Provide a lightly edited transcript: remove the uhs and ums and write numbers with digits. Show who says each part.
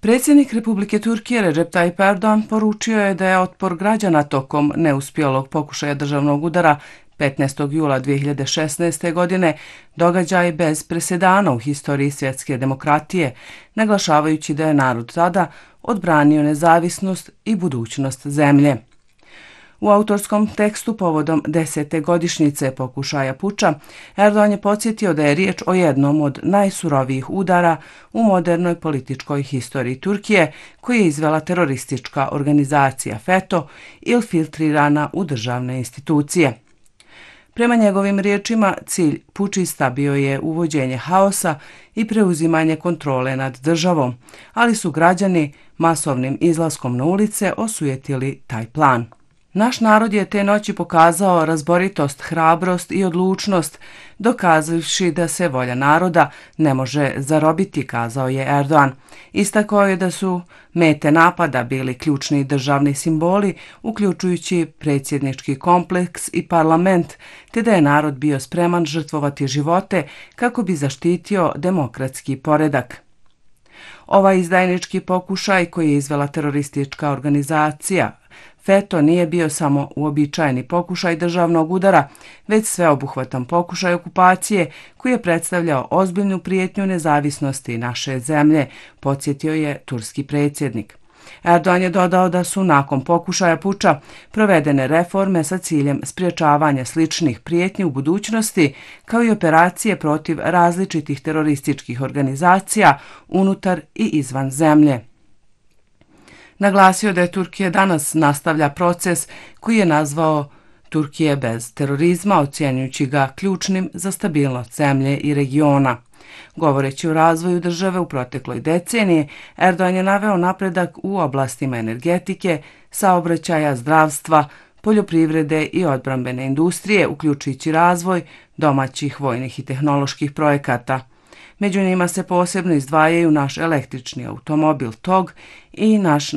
Speaker 1: Predsjednik Republike Turkije Recep Tayyip Erdogan poručio je da je otpor građana tokom neuspjelog pokušaja državnog udara 15. jula 2016. godine događaj bez presedana u historiji svjetske demokratije, naglašavajući da je narod tada odbranio nezavisnost i budućnost zemlje. U autorskom tekstu povodom 10. godišnjice pokušaja puča, Erdogan je podsjetio da je riječ o jednom od najsurovijih udara u modernoj političkoj historiji Turkije, koji je izvela teroristička organizacija FETÖ infiltrirana u državne institucije. Prema njegovim riječima, cilj pučista bio je uvođenje haosa i preuzimanje kontrole nad državom, ali su građani masovnim izlaskom na ulice osujetili taj plan. Naš narod je te noći pokazao razboritost, hrabrost i odlučnost, dokazavši da se volja naroda ne može zarobiti, kazao je Erdogan. Istakao je da su mete napada bili ključni državni simboli, uključujući predsjednički kompleks i parlament, te da je narod bio spreman žrtvovati živote kako bi zaštitio demokratski poredak. Ovaj izdajnički pokušaj koji je izvela teroristička organizacija FETÖ nije bio samo uobičajeni pokušaj državnog udara, već sveobuhvatan pokušaj okupacije koji je predstavljao ozbiljnu prijetnju nezavisnosti naše zemlje, podsjetio je turski predsjednik. Erdogan je dodao da su nakon pokušaja puča provedene reforme sa ciljem sprječavanja sličnih prijetnji u budućnosti, kao i operacije protiv različitih terorističkih organizacija unutar i izvan zemlje. Naglasio da je Turkija danas nastavlja proces koji je nazvao Turkije bez terorizma, ocjenjujući ga ključnim za stabilnost zemlje i regiona. Govoreći o razvoju države u protekloj deceniji, Erdogan je naveo napredak u oblastima energetike, saobraćaja, zdravstva, poljoprivrede i odbrambene industrije, uključujući razvoj domaćih vojnih i tehnoloških projekata. Među njima se posebno izdvajaju naš električni automobil TOG i naš